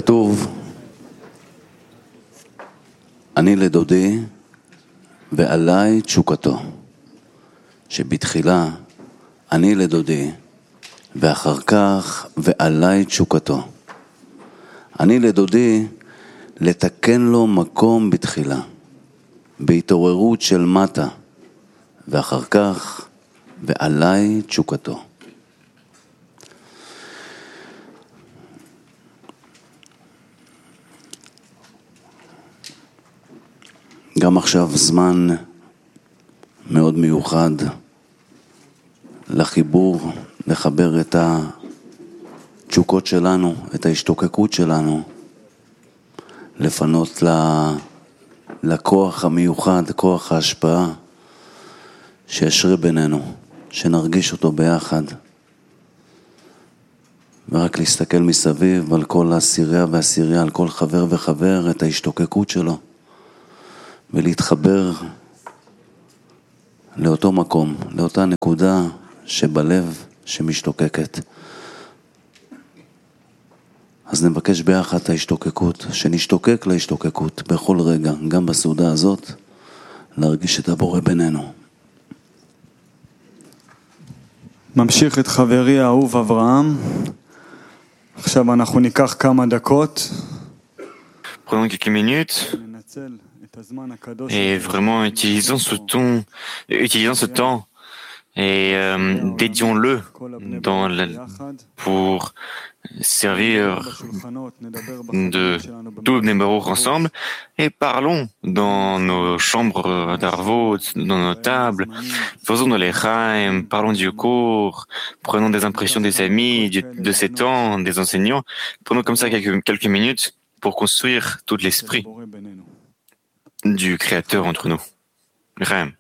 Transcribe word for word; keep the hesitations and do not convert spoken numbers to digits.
כתוב, אני לדודי ועליי תשוקתו, שבתחילה אני לדודי ואחר כך ועליי תשוקתו. אני לדודי לתקן לו מקום בתחילה, בהתעוררות של מטה, ואחר כך ועליי תשוקתו. גם עכשיו זמן מאוד מיוחד לחיבור, לחבר את התשוקות שלנו, את ההשתוקקות שלנו, לפנות לכוח המיוחד, כוח ההשפעה שישרה בינינו, שנרגיש אותו ביחד. ורק להסתכל מסביב על כל הסירייה והסירייה, על כל חבר וחבר, את ההשתוקקות שלו, ולהתחבר לאותו מקום, לאותה נקודה שבלב שמשתוקקת. אז נבקש ביחד את ההשתוקקות, שנשתוקק להשתוקקות בכל רגע, גם בסעודה הזאת, להרגיש את הבורא בינינו. ממשיך את חברי האהוב אברהם. עכשיו אנחנו ניקח כמה דקות. Prenons quelques minutes et vraiment utilisons ce ton, utilisons ce temps et euh, dédions-le dans la, pour servir de tout Bnei Baruch ensemble et parlons dans nos chambres d'Arvot, dans nos tables, faisons nos lechaim, parlons du cours, prenons des impressions des amis, du, de ces temps, des enseignants, prenons comme ça quelques, quelques minutes pour construire tout l'esprit du Créateur entre nous. Lechaim.